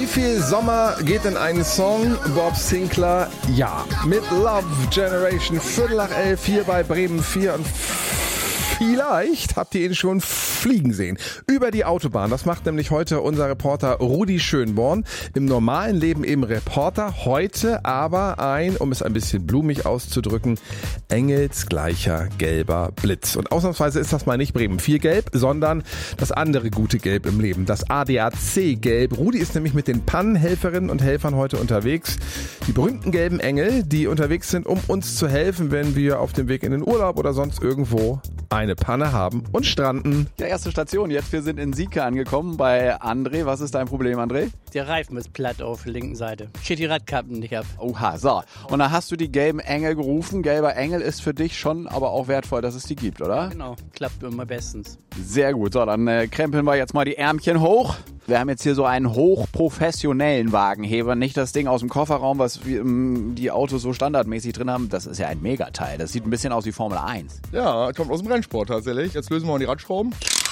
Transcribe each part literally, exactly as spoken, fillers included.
viel Sommer geht in einen Song? Bob Sinclair, ja. Mit Love Generation, Viertel nach elf hier bei Bremen vier und vielleicht habt ihr ihn schon fliegen sehen. Über die Autobahn. Das macht nämlich heute unser Reporter Rudi Schönborn. Im normalen Leben eben Reporter. Heute aber ein, um es ein bisschen blumig auszudrücken, engelsgleicher gelber Blitz. Und ausnahmsweise ist das mal nicht Bremen vier Gelb, sondern das andere gute Gelb im Leben. Das A D A C Gelb. Rudi ist nämlich mit den Pannenhelferinnen und Helfern heute unterwegs. Die berühmten gelben Engel, die unterwegs sind, um uns zu helfen, wenn wir auf dem Weg in den Urlaub oder sonst irgendwo eine Panne haben und stranden. Ja, erste Station. Jetzt, wir sind in Sieke angekommen bei André. Was ist dein Problem, André? Der Reifen ist platt auf der linken Seite. Steht die Radkappen nicht ab. Oha, so. Und dann hast du die gelben Engel gerufen. Gelber Engel ist für dich schon aber auch wertvoll, dass es die gibt, oder? Genau, klappt immer bestens. Sehr gut. So, dann äh, krempeln wir jetzt mal die Ärmchen hoch. Wir haben jetzt hier so einen hochprofessionellen Wagenheber. Nicht das Ding aus dem Kofferraum, was wir, ähm, die Autos so standardmäßig drin haben. Das ist ja ein Megateil. Das sieht ein bisschen aus wie Formel eins. Ja, kommt aus dem Rennsport tatsächlich. Jetzt lösen wir mal die Radschrauben.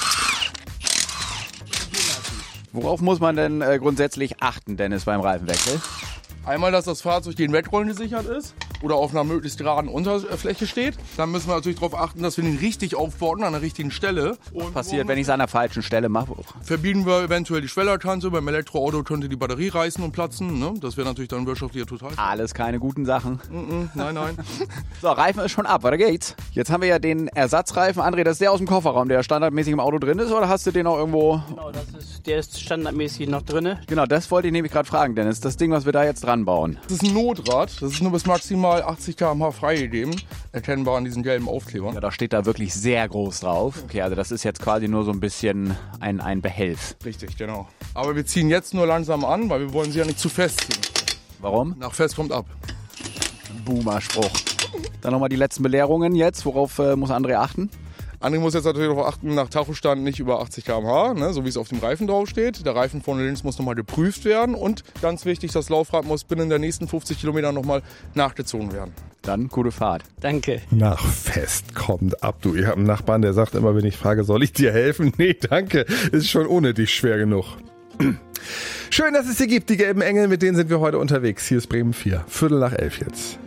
Worauf muss man denn äh, grundsätzlich achten, Dennis, beim Reifenwechsel? Einmal, dass das Fahrzeug gegen Wettrollen gesichert ist oder auf einer möglichst geraden Unterfläche steht. Dann müssen wir natürlich darauf achten, dass wir den richtig aufbauen an der richtigen Stelle. Was passiert, wenn ich es an der falschen Stelle mache? Verbiegen wir eventuell die Schwellerkante. Beim Elektroauto könnte die Batterie reißen und platzen. Ne? Das wäre natürlich dann wirtschaftlich total. Alles keine guten Sachen. Mm-mm, nein, nein. So, Reifen ist schon ab, weiter geht's. Jetzt haben wir ja den Ersatzreifen. André, das ist der aus dem Kofferraum, der standardmäßig im Auto drin ist, oder hast du den auch irgendwo? Genau, das ist, der ist standardmäßig noch drin. Genau, das wollte ich nämlich gerade fragen, Dennis. Das Ding, was wir da jetzt dran bauen. Das ist ein Notrad. Das ist nur bis maximal achtzig Kilometer pro Stunde freigegeben. Erkennbar an diesen gelben Aufklebern. Ja, da steht da wirklich sehr groß drauf. Okay, also das ist jetzt quasi nur so ein bisschen ein, ein Behelf. Richtig, genau. Aber wir ziehen jetzt nur langsam an, weil wir wollen sie ja nicht zu fest ziehen. Warum? Nach fest kommt ab. Boomer-Spruch. Dann nochmal die letzten Belehrungen jetzt. Worauf äh, muss André achten? André muss jetzt natürlich darauf achten, nach Tachostand nicht über achtzig Kilometer pro Stunde, ne, so wie es auf dem Reifen draufsteht. Der Reifen vorne links muss nochmal geprüft werden. Und ganz wichtig, das Laufrad muss binnen der nächsten fünfzig Kilometer nochmal nachgezogen werden. Dann gute Fahrt. Danke. Nach fest kommt ab, du. Ich habe einen Nachbarn, der sagt immer, wenn ich frage, soll ich dir helfen? Nee, danke. Ist schon ohne dich schwer genug. Schön, dass es sie gibt, die gelben Engel, mit denen sind wir heute unterwegs. Hier ist Bremen vier. Viertel nach elf jetzt.